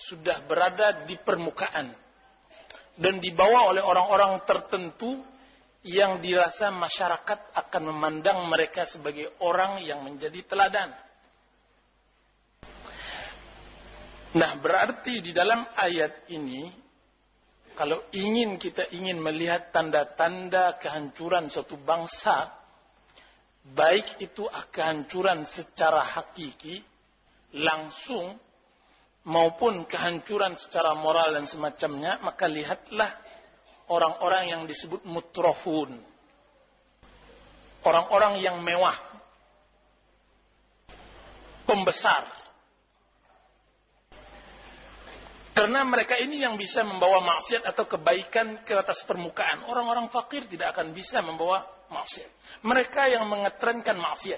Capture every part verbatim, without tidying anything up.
sudah berada di permukaan dan dibawa oleh orang-orang tertentu yang dirasa masyarakat akan memandang mereka sebagai orang yang menjadi teladan. Nah, berarti di dalam ayat ini, kalau ingin kita ingin melihat tanda-tanda kehancuran suatu bangsa, baik itu kehancuran secara hakiki, langsung, maupun kehancuran secara moral dan semacamnya, maka lihatlah orang-orang yang disebut mutrafun. Orang-orang yang mewah. Pembesar. Karena mereka ini yang bisa membawa maksiat atau kebaikan ke atas permukaan. Orang-orang fakir tidak akan bisa membawa maksiat. Mereka yang mengetrenkan maksiat.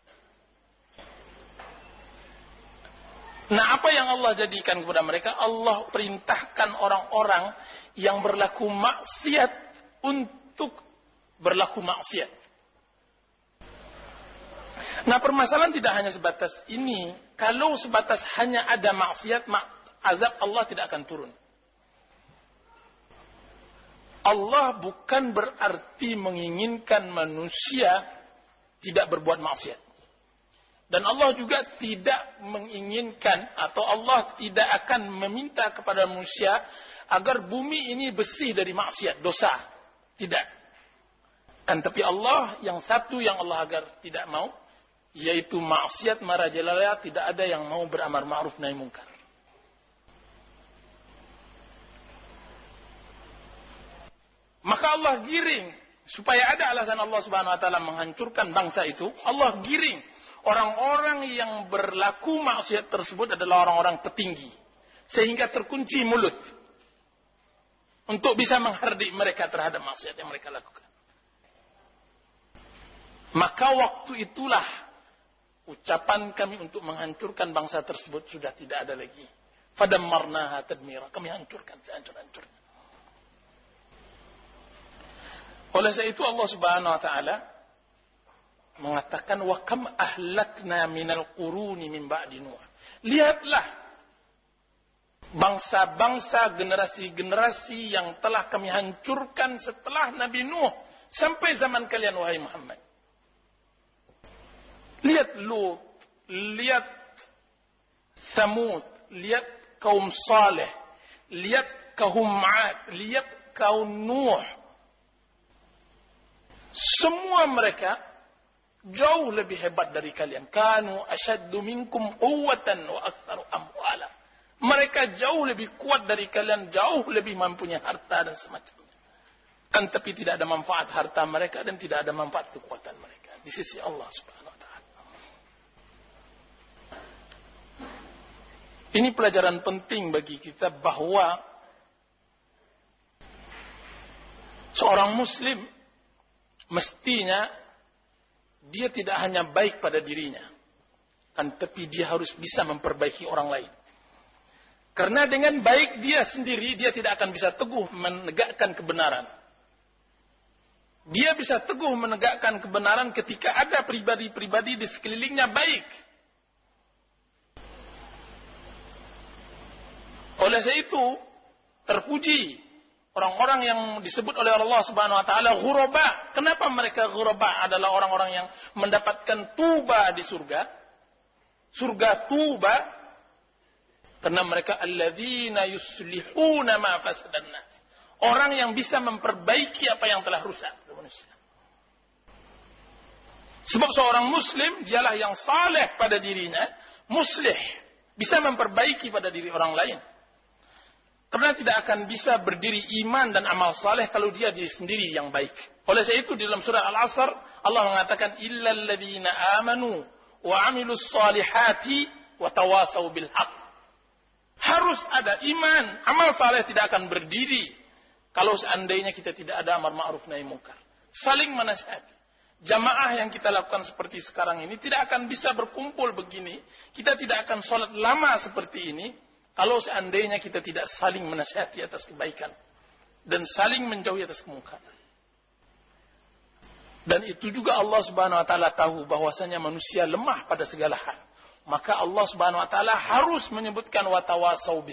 Nah, apa yang Allah jadikan kepada mereka? Allah perintahkan orang-orang yang berlaku maksiat untuk berlaku maksiat. Nah, permasalahan tidak hanya sebatas ini. Kalau sebatas hanya ada maksiat, azab Allah tidak akan turun. Allah bukan berarti menginginkan manusia tidak berbuat maksiat. Dan Allah juga tidak menginginkan atau Allah tidak akan meminta kepada manusia agar bumi ini bersih dari maksiat, dosa. Tidak. Kan tapi Allah yang satu yang Allah agar tidak mau, yaitu maksiat marajalela, tidak ada yang mau beramar ma'ruf nahi munkar. Maka Allah giring, supaya ada alasan Allah subhanahu wa ta'ala menghancurkan bangsa itu, Allah giring. Orang-orang yang berlaku maksiat tersebut adalah orang-orang petinggi. Sehingga terkunci mulut. Untuk bisa menghardik mereka terhadap maksiat yang mereka lakukan. Maka waktu itulah, ucapan kami untuk menghancurkan bangsa tersebut sudah tidak ada lagi. Fadammarnaha tadmira. Kami hancurkan sehancur-hancurnya. Oleh sebab itu Allah Subhanahu wa taala mengatakan wa kam ahlakna minal quruni min ba'di Nuh. Lihatlah bangsa-bangsa, generasi-generasi yang telah kami hancurkan setelah Nabi Nuh sampai zaman kalian wahai Muhammad. Lihat Lut, lihat Thamud, lihat kaum Saleh, lihat kaum 'Ad, lihat kaum Nuh. Semua mereka jauh lebih hebat dari kalian. Kanu asyaddu minkum quwwatan wa aktsaru amwala. Mereka jauh lebih kuat dari kalian, jauh lebih mempunyai harta dan semacamnya. Kan tapi tidak ada manfaat harta mereka dan tidak ada manfaat kekuatan mereka di sisi Allah Subhanahu wa taala. Ini pelajaran penting bagi kita bahwa seorang muslim mestinya dia tidak hanya baik pada dirinya, kan tapi dia harus bisa memperbaiki orang lain. Karena dengan baik dia sendiri, dia tidak akan bisa teguh menegakkan kebenaran. Dia bisa teguh menegakkan kebenaran ketika ada pribadi-pribadi di sekelilingnya baik. Oleh sebab itu, terpuji orang-orang yang disebut oleh Allah Subhanahu wa taala ghuraba. Kenapa mereka ghuraba? Adalah orang-orang yang mendapatkan tuba di surga. Surga tuba. Karena mereka alladzina yuslihuna ma fasadan nas. Orang yang bisa memperbaiki apa yang telah rusak di manusia. Sebab seorang muslim dialah yang saleh pada dirinya, muslih, bisa memperbaiki pada diri orang lain. Karena tidak akan bisa berdiri iman dan amal saleh kalau dia diri sendiri yang baik. Oleh sebab itu di dalam surah Al-Asr Allah mengatakan illal ladzina amanu wa amilus salihati wa tawasau bil haq. Harus ada iman, amal saleh tidak akan berdiri kalau seandainya kita tidak ada amar ma'ruf nahi munkar. Saling menasihati. Jamaah yang kita lakukan seperti sekarang ini tidak akan bisa berkumpul begini. Kita tidak akan sholat lama seperti ini kalau seandainya kita tidak saling menasihati atas kebaikan dan saling menjauhi atas kemungkaran. Dan itu juga Allah Subhanahu wa taala tahu bahwasanya manusia lemah pada segala hal. Maka Allah Subhanahu wa taala harus menyebutkan wa tawasau